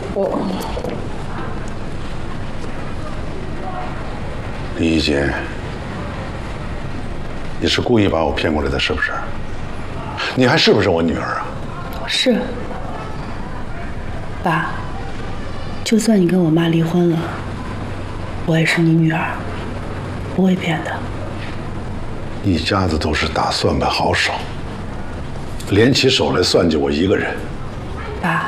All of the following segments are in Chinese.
李一杰，你是故意把我骗过来的，是不是？你还是不是我女儿啊？ 是。爸，就算你跟我妈离婚了，我也是你女儿，不会骗的。 一家子都是打算盘好手，联起手来算计我一个人。 爸，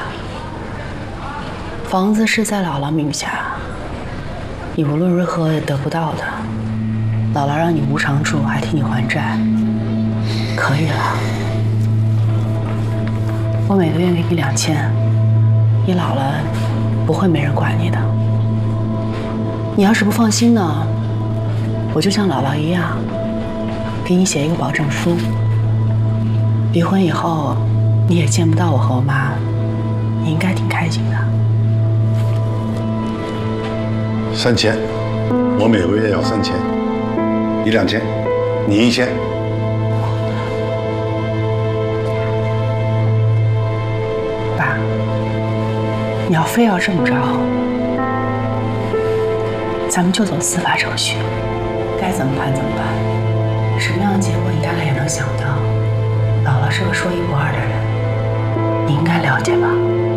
房子是在姥姥名下，你无论如何也得不到的。姥姥让你无偿住，还替你还债，可以了。我每个月给你2000，你老了不会没人管你的。你要是不放心呢，我就像姥姥一样，给你写一个保证书。离婚以后，你也见不到我和我妈，你应该挺开心的。 3000，我每个月要3000，你2000，你1000。 爸，你要非要这么着，咱们就走司法程序，该怎么办怎么办。什么样的结果你大概也能想到。姥姥是个说一不二的人，你应该了解吧？